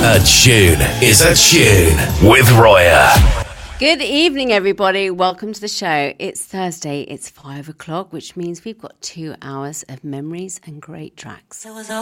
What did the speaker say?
A tune is a tune with Roya. Good evening, everybody. Welcome to the show. It's Thursday. It's 5 o'clock, which means we've got 2 hours of memories and great tracks.